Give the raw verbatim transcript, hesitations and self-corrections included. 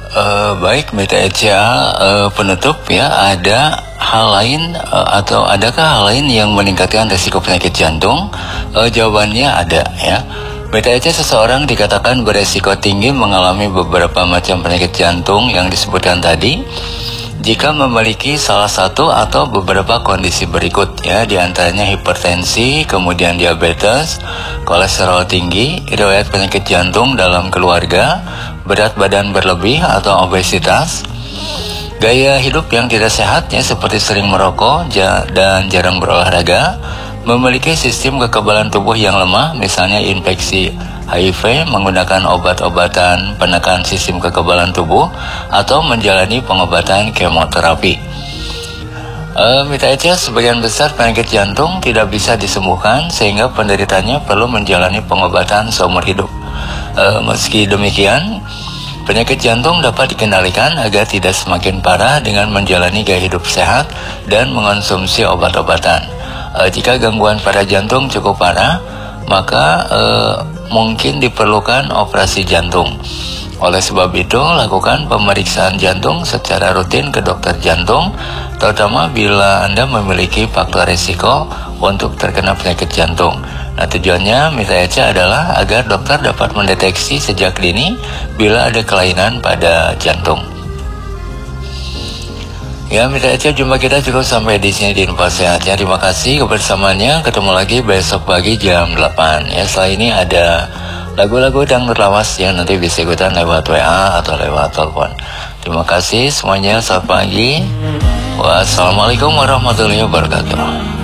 Uh, baik, Mita Echa, uh, penutup ya, ada hal lain uh, atau adakah hal lain yang meningkatkan risiko penyakit jantung? Uh, jawabannya ada ya. Mita Echa, seseorang dikatakan beresiko tinggi mengalami beberapa macam penyakit jantung yang disebutkan tadi jika memiliki salah satu atau beberapa kondisi berikut ya, diantaranya hipertensi, kemudian diabetes, kolesterol tinggi, riwayat penyakit jantung dalam keluarga, berat badan berlebih atau obesitas, gaya hidup yang tidak sehat ya, seperti sering merokok ja dan jarang berolahraga, memiliki sistem kekebalan tubuh yang lemah, misalnya infeksi H I V, menggunakan obat-obatan penekan sistem kekebalan tubuh, atau menjalani pengobatan kemoterapi. Uh, Mita Echa, sebagian besar penyakit jantung tidak bisa disembuhkan sehingga penderitanya perlu menjalani pengobatan seumur hidup. Uh, meski demikian, penyakit jantung dapat dikendalikan agar tidak semakin parah dengan menjalani gaya hidup sehat dan mengonsumsi obat-obatan. Uh, jika gangguan pada jantung cukup parah, maka uh, mungkin diperlukan operasi jantung. Oleh sebab itu, lakukan pemeriksaan jantung secara rutin ke dokter jantung, terutama bila Anda memiliki faktor risiko untuk terkena penyakit jantung. Nah, tujuannya Mita Echa adalah agar dokter dapat mendeteksi sejak dini bila ada kelainan pada jantung. Ya, Mita Echa, jumpa kita cukup sampai di sini di Info Sehatnya. Terima kasih kebersamaannya. Ketemu lagi besok pagi jam delapan. Ya, setelah ini ada lagu-lagu dangdut lawas yang nanti bisa ikutan lewat W A atau lewat telepon. Terima kasih semuanya. Selamat pagi. Wassalamualaikum warahmatullahi wabarakatuh.